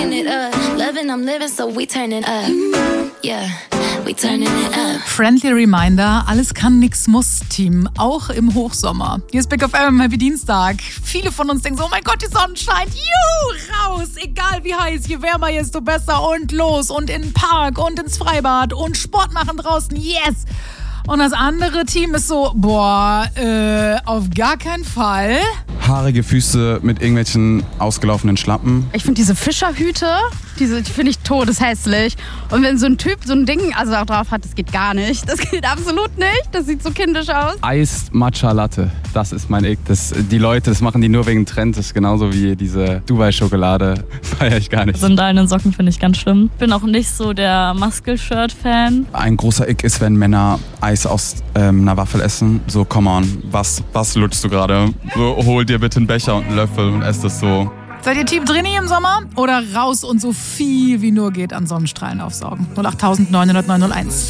turning it up. Loving, I'm living, so we turning up. Yeah, we turning it up. Friendly Reminder, alles kann, nix muss, Team. Auch im Hochsommer. Hier ist Big FM, Happy Dienstag. Viele von uns denken so, oh mein Gott, die Sonne scheint. Juhu, raus. Egal wie heiß, je wärmer, desto besser. Und los. Und in den Park und ins Freibad. Und Sport machen draußen. Yes. Und das andere Team ist so, auf gar keinen Fall. Haarige Füße mit irgendwelchen ausgelaufenen Schlappen. Ich finde diese Fischerhüte, die finde ich todeshässlich. Und wenn so ein Typ so ein Ding da drauf hat, das geht gar nicht. Das geht absolut nicht. Das sieht so kindisch aus. Eis Matcha Latte, das ist mein Ick. Die Leute, das machen die nur wegen Trend. Das ist genauso wie diese Dubai-Schokolade. Feier ich gar nicht. Sandalen Socken finde ich ganz schlimm. Bin auch nicht so der Muscle-Shirt-Fan. Ein großer Ick ist, wenn Männer Eis aus einer Waffel essen. So, come on, was lutschst du gerade? So, hol dir bitte einen Becher und einen Löffel und ess das so. Seid ihr Team Drini im Sommer oder raus und so viel wie nur geht an Sonnenstrahlen aufsaugen? 08900 901.